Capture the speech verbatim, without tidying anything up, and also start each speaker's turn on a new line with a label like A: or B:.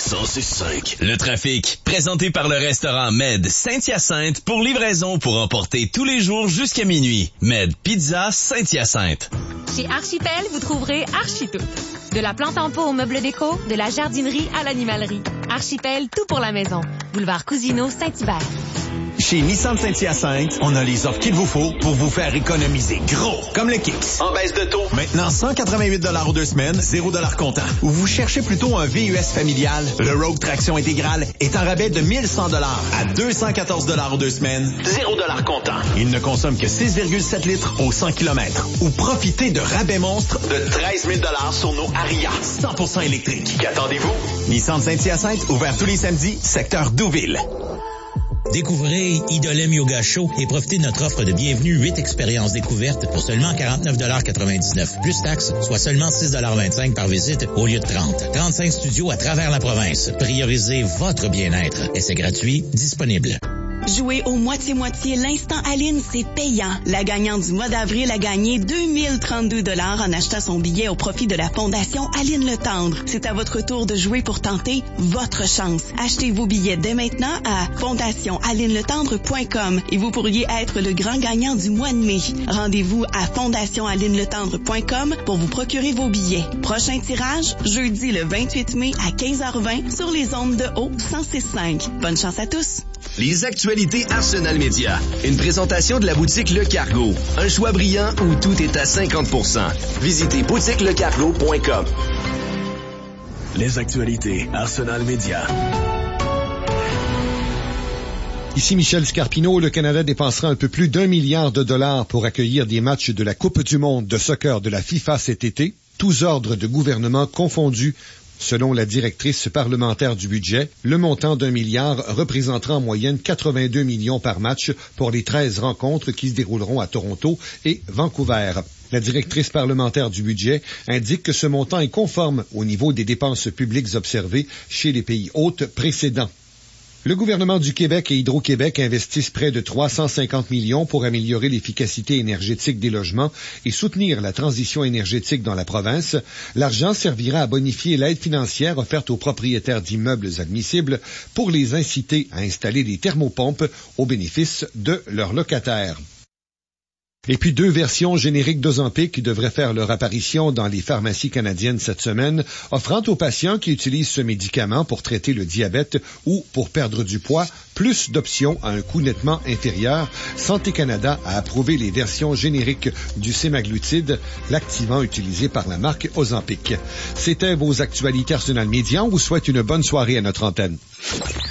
A: cent six cinq.
B: Le trafic, présenté par le restaurant Med Saint-Hyacinthe pour livraison pour emporter tous les jours jusqu'à minuit. Med Pizza Saint-Hyacinthe.
C: Chez Archipel, vous trouverez Archito. De la plante en pot au meuble déco, de la jardinerie à l'animalerie. Archipel, tout pour la maison. Boulevard Cousineau, Saint-Hubert.
D: Chez Nissan Saint-Hyacinthe, on a les offres qu'il vous faut pour vous faire économiser gros. Comme le Kicks.
A: En baisse de taux.
D: Maintenant, cent quatre-vingt-huit dollars aux deux semaines, zéro dollars comptant. Ou vous cherchez plutôt un V U S familial, le Rogue Traction intégrale est en rabais de mille cent dollars à deux cent quatorze dollars aux deux semaines,
A: zéro dollars comptant.
D: Il ne consomme que six virgule sept litres au cent kilomètres. Ou profitez de rabais monstres de treize mille dollars sur nos Aria, cent pour cent électriques.
A: Qu'attendez-vous?
D: Nissan Saint-Hyacinthe, ouvert tous les samedis, secteur Douville.
E: Découvrez Idolem Yoga Show et profitez de notre offre de bienvenue huit expériences découvertes pour seulement quarante-neuf quatre-vingt-dix-neuf. Plus taxes, soit seulement six vingt-cinq par visite au lieu de trente. trente-cinq studios à travers la province. Priorisez votre bien-être. Essai gratuit, disponible.
F: Jouer au moitié-moitié l'instant Aline, c'est payant. La gagnante du mois d'avril a gagné deux mille trente-deux dollars en achetant son billet au profit de la Fondation Aline Le Tendre. C'est à votre tour de jouer pour tenter votre chance. Achetez vos billets dès maintenant à fondation aline le tendre point com et vous pourriez être le grand gagnant du mois de mai. Rendez-vous à fondation aline le tendre point com pour vous procurer vos billets. Prochain tirage, jeudi le vingt-huit mai à quinze heures vingt sur les ondes de Haut cent six cinq. Bonne chance à tous!
A: Les actualités Arsenal Média. Une présentation de la boutique Le Cargo. Un choix brillant où tout est à cinquante pour cent. Visitez boutique le cargo point com. Les actualités Arsenal Média.
G: Ici Michel Scarpino. Le Canada dépensera un peu plus d'un milliard de dollars pour accueillir des matchs de la Coupe du monde de soccer de la FIFA cet été, tous ordres de gouvernement confondus. Selon la directrice parlementaire du budget, le montant d'un milliard représentera en moyenne quatre-vingt-deux millions par match pour les treize rencontres qui se dérouleront à Toronto et Vancouver. La directrice parlementaire du budget indique que ce montant est conforme au niveau des dépenses publiques observées chez les pays hôtes précédents. Le gouvernement du Québec et Hydro-Québec investissent près de trois cent cinquante millions pour améliorer l'efficacité énergétique des logements et soutenir la transition énergétique dans la province. L'argent servira à bonifier l'aide financière offerte aux propriétaires d'immeubles admissibles pour les inciter à installer des thermopompes au bénéfice de leurs locataires. Et puis deux versions génériques d'Ozempic qui devraient faire leur apparition dans les pharmacies canadiennes cette semaine, offrant aux patients qui utilisent ce médicament pour traiter le diabète ou pour perdre du poids plus d'options à un coût nettement inférieur. Santé Canada a approuvé les versions génériques du sémaglutide, l'activant utilisé par la marque Ozempic. C'était vos actualités Arsenal Média. On vous souhaite une bonne soirée à notre antenne.